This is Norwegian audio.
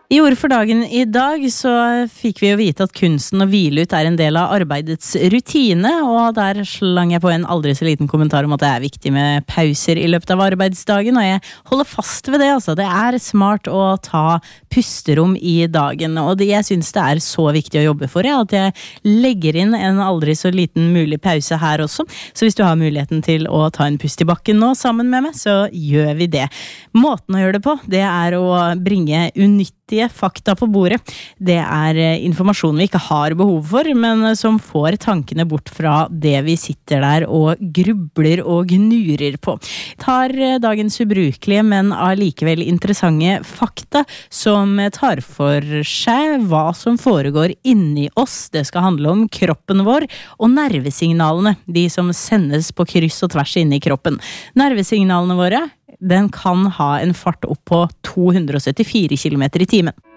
I ord for dagen I dag så fikk vi jo vite at kunsten å hvile ut en del av arbeidets rutine, og der slang jeg på en aldri så liten kommentar om at det viktig med pauser I løpet av arbeidsdagen, og jeg holder fast ved det, altså. Det smart å ta pusterom I dagen, og jeg synes det så viktig å jobbe for, at jeg legger inn en aldri så liten mulig pause her også, så hvis du har muligheten til å ta en pust I bakken nå sammen med meg, så gjør vi det. Måten å gjøre det på, det å bringe unyttige fakta på bordet. Det informasjon vi ikke har behov for, men som får tankene bort fra det vi sitter der og grubler og gnurer på. Tar dagens ubrukelige, men allikevel interessante fakta som tar for seg hva som foregår inni oss. Det skal handle om kroppen vår og nervesignalene, de som sendes på kryss og tvers inni kroppen. Nervesignalene våre, den kan ha en fart opp på 274 kilometer I timen.